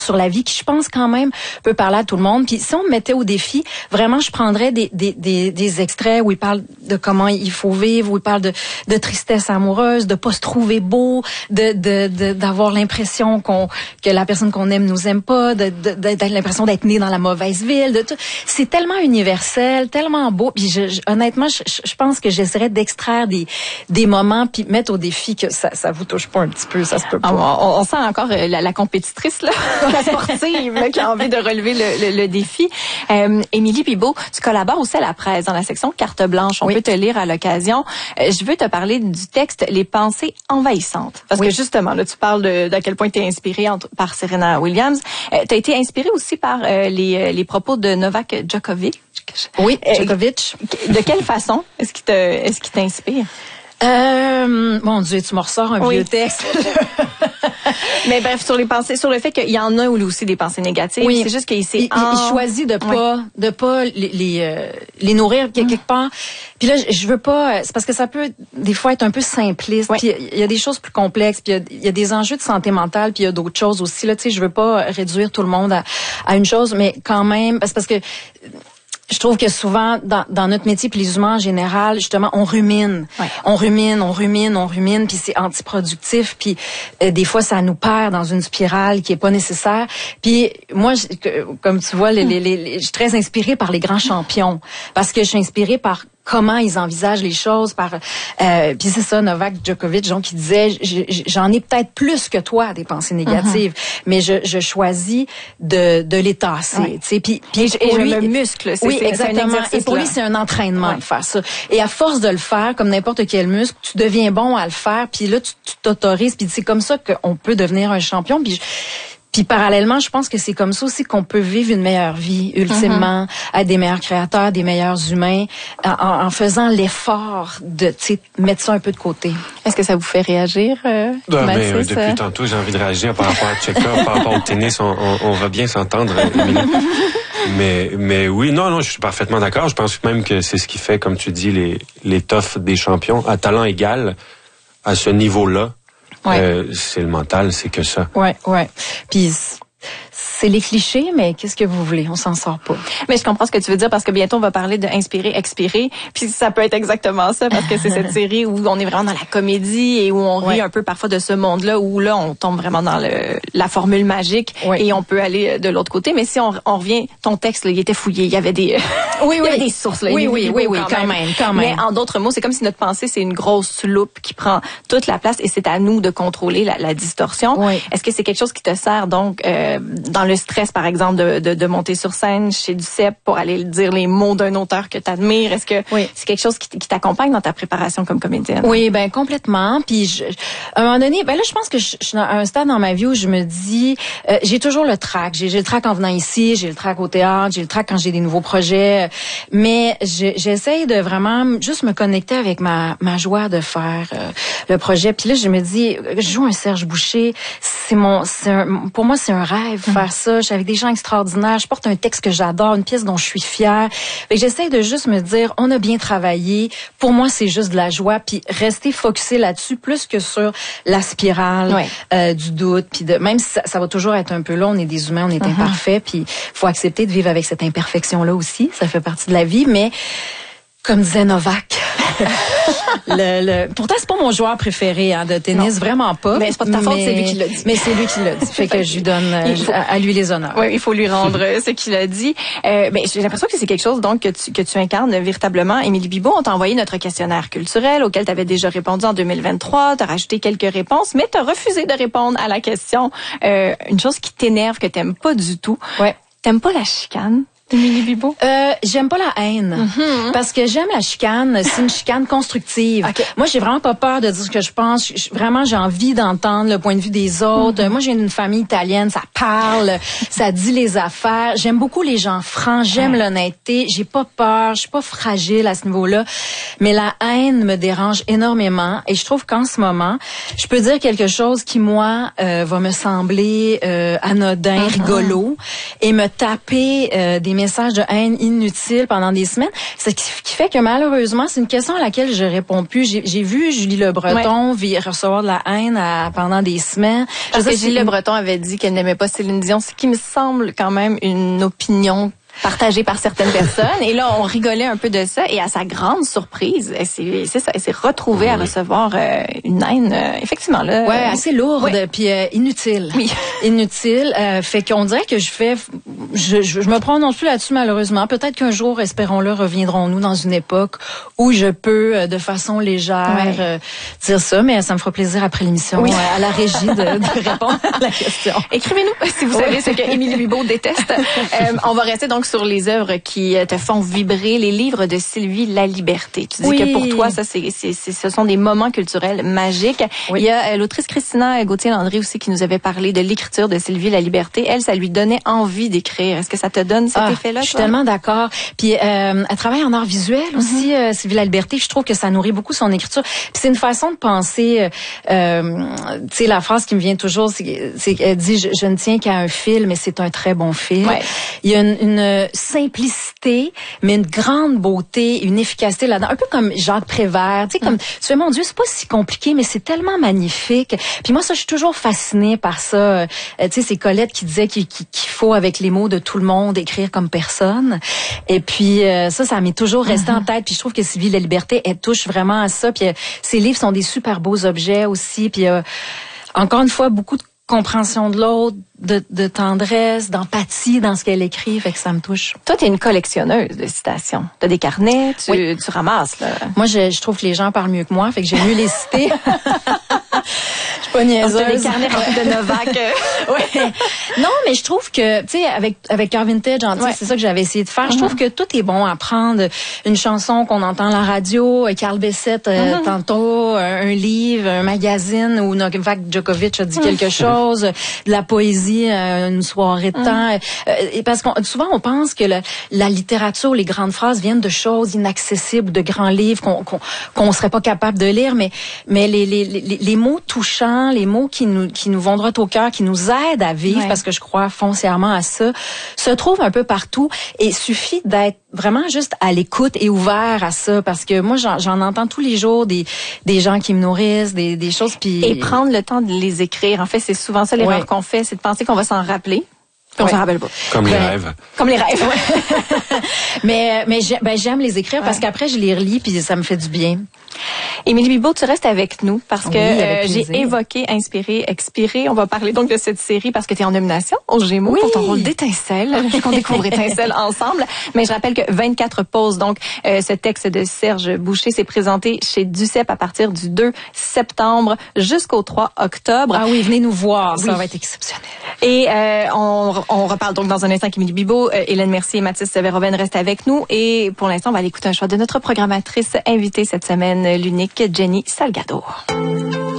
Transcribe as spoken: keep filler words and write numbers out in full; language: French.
sur la vie qui, je pense, quand même, peut parler à tout le monde. Puis si on me mettait au défi, vraiment, je prendrais des, des, des, des extraits où il parle de comment il faut vivre, où il parle de, de tristesse amoureuse, de pas se trouver beau, de, de, de d'avoir l'impression qu'on que la personne qu'on aime nous aime pas, de, de, de, de l'impression d'être né dans la mauvaise ville. De tout. C'est tellement universel, tellement beau. Puis je, je, honnêtement, je, je pense que j'essaierais d'extraire des, des moments puis mettre au défi que ça, ça vous touche pas un petit peu, ça se peut pas. Ah, on, on sent encore la, la compétitrice là. La sportive là, qui a envie de relever le, le, le défi. Euh, Émilie Bibeau, tu collabores aussi à la presse dans la section carte blanche. On oui. peut te lire à l'occasion. Euh, je veux te parler du texte Les pensées envahissantes. Parce oui. que justement, là, tu parles de d'à quel point tu es inspirée entre, par Serena Williams. Euh, tu as été inspirée aussi par euh, les, les propos de Novak Djokovic. Oui, Djokovic. Euh, de quelle façon est-ce qu'il te, est-ce qu'il t'inspire? Euh, mon Dieu, tu me ressors un oui. vieux texte. Mais bref, sur les pensées, sur le fait qu'il y en a aussi des pensées négatives. Oui. C'est juste qu'il s'est il, en... il choisit de pas, oui. de pas les les, euh, les nourrir quelque mmh. part. Puis là, je veux pas. C'est parce que ça peut des fois être un peu simpliste. Oui. Puis il y a des choses plus complexes. Puis il y, y a des enjeux de santé mentale. Puis il y a d'autres choses aussi. Là, tu sais, je veux pas réduire tout le monde à, à une chose, mais quand même, parce, parce que. Je trouve que souvent, dans, dans notre métier, puis les humains en général, justement, on rumine. Ouais. On rumine, on rumine, on rumine, puis c'est antiproductif, puis euh, des fois, ça nous perd dans une spirale qui est pas nécessaire. Puis moi, je, comme tu vois, les, les, les, je suis très inspirée par les grands champions, parce que je suis inspirée par comment ils envisagent les choses par euh, puis c'est ça Novak Djokovic genre qui disait j'en ai peut-être plus que toi des pensées négatives uh-huh. mais je je choisis de de les tasser ouais. tu sais puis puis et, et je me muscle c'est oui c'est, exactement c'est et pour lui c'est un entraînement ouais. de faire ça et à force de le faire comme n'importe quel muscle tu deviens bon à le faire puis là tu, tu t'autorises puis c'est comme ça qu'on peut devenir un champion puis Puis parallèlement, je pense que c'est comme ça aussi qu'on peut vivre une meilleure vie, ultimement, mm-hmm. être des meilleurs créateurs, des meilleurs humains, en, en faisant l'effort de, tu sais, mettre ça un peu de côté. Est-ce que ça vous fait réagir, euh, non, mais, euh, depuis tantôt, j'ai envie de réagir par rapport à Tchekhov, par rapport au tennis, on, on, on va bien s'entendre, Émilie. Mais, mais oui, non, non, je suis parfaitement d'accord. Je pense même que c'est ce qui fait, comme tu dis, les, les toughs des champions à talent égal, à ce niveau-là. Ouais. Euh, c'est le mental, c'est que ça. Ouais, ouais. Puis c'est les clichés, mais qu'est-ce que vous voulez? On s'en sort pas. Mais je comprends ce que tu veux dire parce que bientôt on va parler de inspirer, expirer. Puis ça peut être exactement ça parce que c'est cette série où on est vraiment dans la comédie et où on rit ouais. un peu parfois de ce monde-là où là on tombe vraiment dans le la formule magique ouais. et on peut aller de l'autre côté. Mais si on, on revient, ton texte là, il était fouillé, il y avait des oui, il oui. y avait des sources là. Oui, oui, oui, oui, quand, quand même. même, quand même. Mais en d'autres mots, c'est comme si notre pensée c'est une grosse loupe qui prend toute la place et c'est à nous de contrôler la, la distorsion. Oui. Est-ce que c'est quelque chose qui te sert donc euh, dans le stress par exemple de, de, de monter sur scène chez Duceppe pour aller dire les mots d'un auteur que tu admires? Est-ce que oui. c'est quelque chose qui, qui t'accompagne dans ta préparation comme comédienne? Oui, ben complètement. Puis je, à un moment donné, ben là, je pense que je, je suis à un stade dans ma vie où je me dis, euh, j'ai toujours le trac. J'ai, j'ai le trac en venant ici, j'ai le trac au théâtre, j'ai le trac quand j'ai des nouveaux projets. Mais je, j'essaye de vraiment juste me connecter avec ma, ma joie de faire euh, le projet. Puis là, je me dis, je joue un Serge Boucher. C'est mon, c'est un, pour moi, c'est un rêve mmh. faire ça. Je suis avec des gens extraordinaires. Je porte un texte que j'adore, une pièce dont je suis fière. Fait que j'essaie de juste me dire, on a bien travaillé. Pour moi, c'est juste de la joie. Puis rester focusé là-dessus, plus que sur la spirale ouais. euh, du doute. Puis de, même si ça, ça va toujours être un peu long, on est des humains, on est mm-hmm. imparfaits. Puis faut accepter de vivre avec cette imperfection-là aussi. Ça fait partie de la vie. Mais comme disait Novak, le, le, pourtant c'est pas mon joueur préféré hein, de tennis, non. vraiment pas. Mais c'est pas de ta faute, c'est lui qui l'a dit. Mais c'est lui qui l'a dit, fait que je lui donne euh, faut, à, à lui les honneurs. Oui, il faut lui rendre ce qu'il a dit. Euh, ben j'ai l'impression que c'est quelque chose donc que tu que tu incarnes véritablement. Émilie Bibeau, on t'a envoyé notre questionnaire culturel auquel tu avais déjà répondu en deux mille vingt-trois. Tu as rajouté quelques réponses, mais tu as refusé de répondre à la question. Euh, une chose qui t'énerve, que t'aimes pas du tout. Ouais. T'aimes pas la chicane? Émilie Bibeau? Euh, j'aime pas la haine. Mm-hmm. Parce que j'aime la chicane. C'est une chicane constructive. Okay. Moi, j'ai vraiment pas peur de dire ce que je pense. Je, vraiment, j'ai envie d'entendre le point de vue des autres. Mm-hmm. Moi, j'ai une famille italienne. Ça parle. Ça dit les affaires. J'aime beaucoup les gens francs. J'aime ouais. l'honnêteté. J'ai pas peur. Je suis pas fragile à ce niveau-là. Mais la haine me dérange énormément. Et je trouve qu'en ce moment, je peux dire quelque chose qui, moi, euh, va me sembler euh, anodin, mm-hmm. rigolo. et me taper euh, des messages de haine inutiles pendant des semaines. Ce qui fait que malheureusement, c'est une question à laquelle je réponds plus. J'ai, j'ai vu Julie Le Breton ouais. recevoir de la haine à, pendant des semaines. Parce que Julie Le Breton avait dit qu'elle n'aimait pas Céline Dion, ce qui me semble quand même une opinion partagée par certaines personnes. Et là, on rigolait un peu de ça. Et à sa grande surprise, elle s'est, c'est ça, elle s'est retrouvée oui. à recevoir euh, une haine, euh, effectivement. Là, ouais, assez lourde, ouais. puis euh, inutile. Oui. Inutile. Euh, fait qu'on dirait que je fais... Je, je, je me prononce plus là-dessus, malheureusement. Peut-être qu'un jour, espérons-le, reviendrons-nous dans une époque où je peux, euh, de façon légère, ouais. euh, dire ça. Mais ça me fera plaisir après l'émission, oui. euh, à la régie, de, de répondre à la question. Écrivez-nous si vous savez oui. ce que Émilie Bibeau déteste. euh, on va rester donc sur les œuvres qui te font vibrer, les livres de Sylvie Laliberté. Tu dis oui. que pour toi, ça, c'est, c'est, c'est, ce sont des moments culturels magiques. Oui. Il y a euh, l'autrice Christina Gauthier-Landry aussi qui nous avait parlé de l'écriture de Sylvie Laliberté. Elle, ça lui donnait envie d'écrire. Est-ce que ça te donne cet ah, effet-là? Je suis tellement d'accord. Puis euh, elle travaille en art visuel mm-hmm. aussi, euh, Sylvie Laliberté. Je trouve que ça nourrit beaucoup son écriture. Puis c'est une façon de penser. Euh, tu sais, la phrase qui me vient toujours, c'est, c'est qu'elle dit je, je ne tiens qu'à un fil, mais c'est un très bon fil. Ouais. Il y a une, une simplicité, mais une grande beauté, une efficacité là-dedans. Un peu comme Jacques Prévert. Tu sais, comme, mm. tu fais, mon Dieu, c'est pas si compliqué, mais c'est tellement magnifique. Puis moi, ça, je suis toujours fascinée par ça. Euh, tu sais, c'est Colette qui disait qu'il, qu'il faut, avec les mots de tout le monde, écrire comme personne. Et puis, euh, ça, ça m'est toujours resté mm-hmm. en tête. Puis je trouve que Sylvie Laliberté, elle touche vraiment à ça. Puis euh, ses livres sont des super beaux objets aussi. Puis euh, encore une fois, beaucoup de compréhension de l'autre, de, de tendresse, d'empathie dans ce qu'elle écrit, fait que ça me touche. Toi, t'es une collectionneuse de citations. T'as des carnets, tu, oui. tu ramasses, là. Moi, je, je trouve que les gens parlent mieux que moi, fait que j'aime mieux les citer. Je suis pas niaiseuse. T'as des carnets remplis de Novak. Ouais. Non, mais je trouve que, tu sais, avec, avec Cœur Vintage, ouais. c'est ça que j'avais essayé de faire. Mm-hmm. Je trouve que tout est bon à prendre. Une chanson qu'on entend à la radio, Carl Bessette, euh, mm-hmm. tantôt, un, un livre, un magazine où Novak Djokovic a dit mm-hmm. quelque chose, de la poésie, euh, une soirée de mm-hmm. temps. Euh, parce qu'on souvent, on pense que le, la littérature, les grandes phrases viennent de choses inaccessibles, de grands livres qu'on qu'on, qu'on serait pas capable de lire, mais, mais les, les, les, les mots touchants, les mots qui nous qui nous vont droit au cœur, qui nous aident à vivre, ouais. parce que je crois foncièrement à ça, se trouvent un peu partout. Et il suffit d'être vraiment juste à l'écoute et ouvert à ça, parce que moi j'en, j'en entends tous les jours des des gens qui me nourrissent, des des choses, puis et prendre le temps de les écrire. En fait, c'est souvent ça l'erreur ouais. qu'on fait, c'est de penser qu'on va s'en rappeler. Puis on ouais. s'en rappelle pas. Comme les ben, rêves. Comme les rêves. Ouais. mais mais j'aime, ben, j'aime les écrire ouais. parce qu'après je les relis puis ça me fait du bien. Émilie Bibeau, tu restes avec nous parce que oui, euh, j'ai évoqué Inspirer, Expirer. On va parler donc de cette série parce que tu es en nomination aux Gémeaux oui. pour ton rôle d'Étincelle. Je veux qu'on découvre Étincelle ensemble. Mais je rappelle que vingt-quatre pauses, donc euh, ce texte de Serge Boucher s'est présenté chez Duceppe à partir du deux septembre jusqu'au trois octobre. Ah oui, venez nous voir, oui. ça va être exceptionnel. Et euh, on, on reparle donc dans un instant qu'Émilie Bibeau, euh, Hélène Mercier et Mathis Véroven restent avec nous. Et pour l'instant, on va aller écouter un choix de notre programmatrice invitée cette semaine, l'unique Jenny Salgado.